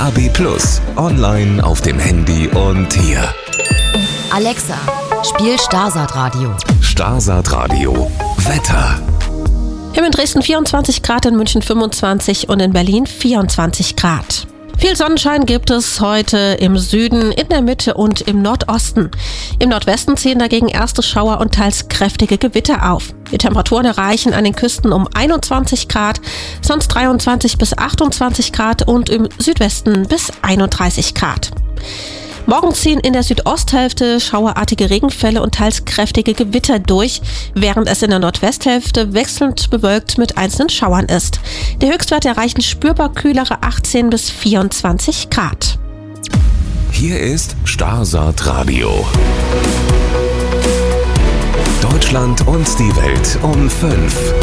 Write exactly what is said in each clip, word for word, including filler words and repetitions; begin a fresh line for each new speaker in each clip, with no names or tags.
A B plus, online auf dem Handy und hier.
Alexa, spiel Starsat Radio.
Starsat Radio. Wetter.
Wir haben in Dresden vierundzwanzig Grad, in München fünfundzwanzig und in Berlin vierundzwanzig Grad. Viel Sonnenschein gibt es heute im Süden, in der Mitte und im Nordosten. Im Nordwesten ziehen dagegen erste Schauer und teils kräftige Gewitter auf. Die Temperaturen erreichen an den Küsten um einundzwanzig Grad, sonst dreiundzwanzig bis achtundzwanzig Grad und im Südwesten bis einunddreißig Grad. Morgen ziehen in der Südosthälfte schauerartige Regenfälle und teils kräftige Gewitter durch, während es in der Nordwesthälfte wechselnd bewölkt mit einzelnen Schauern ist. Die Höchstwerte erreichen spürbar kühlere achtzehn bis vierundzwanzig Grad.
Hier ist Starsat Radio. Deutschland und die Welt um fünf.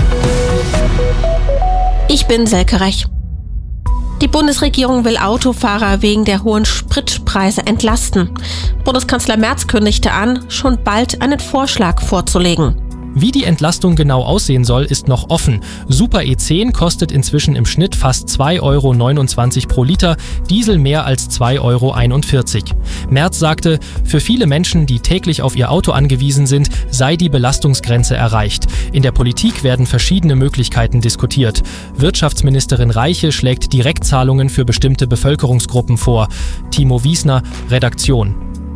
Ich bin Selke Rech. Die Bundesregierung will Autofahrer wegen der hohen Spritpreise entlasten. Bundeskanzler Merz kündigte an, schon bald einen Vorschlag vorzulegen.
Wie die Entlastung genau aussehen soll, ist noch offen. Super E zehn kostet inzwischen im Schnitt fast zwei Euro neunundzwanzig pro Liter, Diesel mehr als zwei Euro einundvierzig. Merz sagte, für viele Menschen, die täglich auf ihr Auto angewiesen sind, sei die Belastungsgrenze erreicht. In der Politik werden verschiedene Möglichkeiten diskutiert. Wirtschaftsministerin Reiche schlägt Direktzahlungen für bestimmte Bevölkerungsgruppen vor. Timo Wiesner, Redaktion.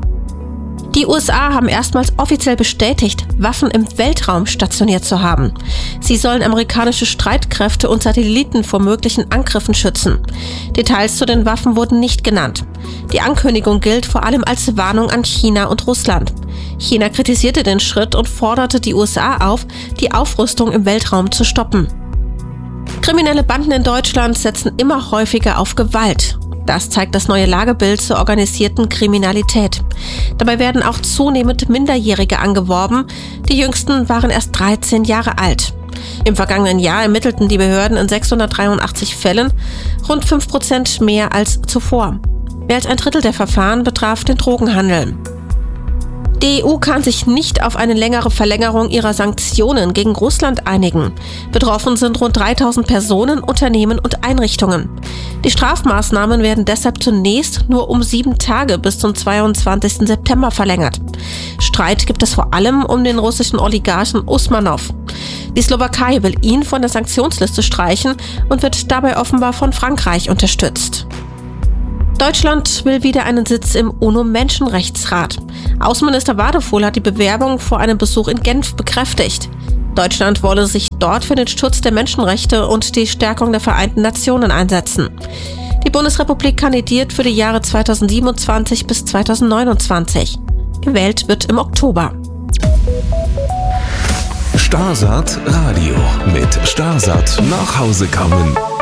Die U S A haben erstmals offiziell bestätigt, Waffen im Weltraum stationiert zu haben. Sie sollen amerikanische Streitkräfte und Satelliten vor möglichen Angriffen schützen. Details zu den Waffen wurden nicht genannt. Die Ankündigung gilt vor allem als Warnung an China und Russland. China kritisierte den Schritt und forderte die U S A auf, die Aufrüstung im Weltraum zu stoppen. Kriminelle Banden in Deutschland setzen immer häufiger auf Gewalt. Das zeigt das neue Lagebild zur organisierten Kriminalität. Dabei werden auch zunehmend Minderjährige angeworben. Die jüngsten waren erst dreizehn Jahre alt. Im vergangenen Jahr ermittelten die Behörden in sechshundertdreiundachtzig Fällen, rund fünf Prozent mehr als zuvor. Mehr als ein Drittel der Verfahren betraf den Drogenhandel. Die E U kann sich nicht auf eine längere Verlängerung ihrer Sanktionen gegen Russland einigen. Betroffen sind rund dreitausend Personen, Unternehmen und Einrichtungen. Die Strafmaßnahmen werden deshalb zunächst nur um sieben Tage bis zum zweiundzwanzigsten September verlängert. Streit gibt es vor allem um den russischen Oligarchen Usmanov. Die Slowakei will ihn von der Sanktionsliste streichen und wird dabei offenbar von Frankreich unterstützt. Deutschland will wieder einen Sitz im UNO-Menschenrechtsrat. Außenminister Wadefuhl hat die Bewerbung vor einem Besuch in Genf bekräftigt. Deutschland wolle sich dort für den Schutz der Menschenrechte und die Stärkung der Vereinten Nationen einsetzen. Die Bundesrepublik kandidiert für die Jahre zweitausendsiebenundzwanzig bis zweitausendneunundzwanzig. Gewählt wird im Oktober.
Starsat Radio mit Starsat nach Hause kommen.